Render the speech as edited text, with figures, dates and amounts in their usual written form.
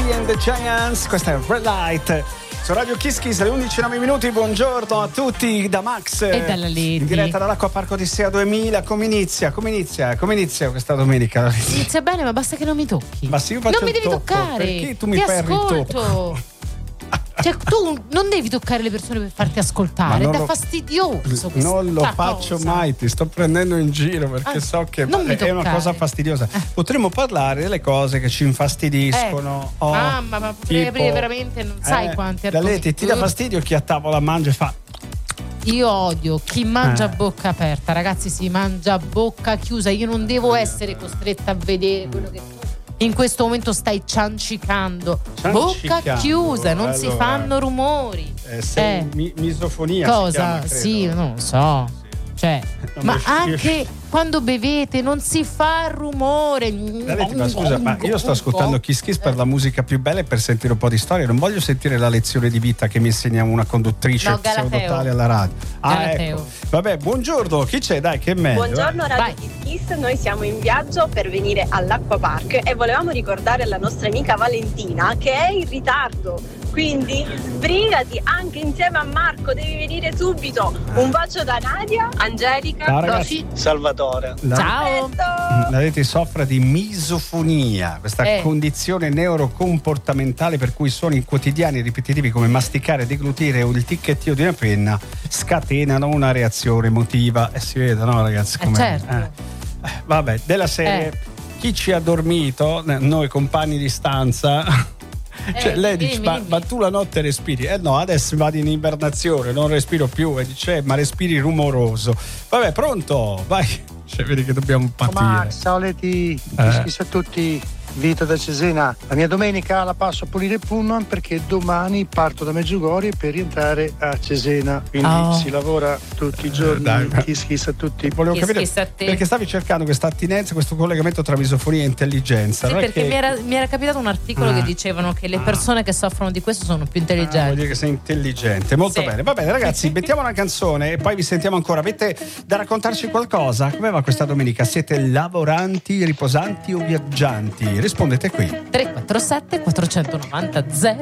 City and the Giants, questa è Red Light su Radio Kiss Kiss, alle 11:09. Buongiorno a tutti da Max e dalla Leti, in diretta dall'Acquapark Odissea 2000. Come inizia questa domenica? Inizia bene, ma basta che non mi tocchi. Ma sì, io faccio non mi devi tocco, toccare, perché tu mi fai il ritocco. Cioè, tu non devi toccare le persone per farti ascoltare, dà fastidioso. Non lo faccio mai, ti sto prendendo in giro perché so che è una cosa fastidiosa. Potremmo parlare delle cose che ci infastidiscono. Mamma, ma potrei aprire veramente non sai quanti argomenti. Leti, ti dà fastidio chi a tavola mangia e fa. Io odio chi mangia a bocca aperta, ragazzi, si mangia a bocca chiusa. Io non devo essere costretta a vedere quello che tu in questo momento stai ciancicando. Bocca chiusa, non si fanno rumori. Misofonia. Cosa? Si chiama, sì, non lo so. Cioè, ma anche quando bevete non si fa rumore. Ma scusa, ma io sto ascoltando Kiss Kiss per la musica più bella e per sentire un po' di storia. Non voglio sentire la lezione di vita che mi insegna una conduttrice pseudotale alla radio. Ecco. Vabbè, buongiorno, chi c'è? Dai, che è meglio. Buongiorno Radio Kiss Kiss, noi siamo in viaggio per venire all'Acquapark e volevamo ricordare alla nostra amica Valentina che è in ritardo. Quindi sbrigati anche insieme a Marco, devi venire subito. Un bacio da Nadia, Angelica, Rosy, Salvatore. Ciao. La Leti soffre di misofonia, questa condizione neurocomportamentale per cui suoni quotidiani ripetitivi come masticare, deglutire o il ticchettio di una penna scatenano una reazione emotiva. Si vede, no, ragazzi? Certo. Vabbè, della serie chi ci ha dormito, noi compagni di stanza. Cioè, lei dice ma tu la notte respiri? No, adesso vado in ibernazione, non respiro più. E dice ma respiri rumoroso. Vabbè, pronto, vai. Cioè, vedi che dobbiamo partire. Max, ciao Leti, a tutti. Vito da Cesena. La mia domenica la passo a pulire il pullman perché domani parto da Meggiugorje per rientrare a Cesena, quindi si lavora tutti i giorni. Kiss a tutti. Volevo capire perché stavi cercando questa attinenza, questo collegamento tra misofonia e intelligenza. Sì, perché mi era capitato un articolo che dicevano che le persone che soffrono di questo sono più intelligenti. Vuol dire che sei intelligente, molto bene. Va bene, ragazzi, mettiamo una canzone e poi vi sentiamo ancora. Avete da raccontarci qualcosa? Come va questa domenica? Siete lavoranti, riposanti o viaggianti? Rispondete qui. 347 490 0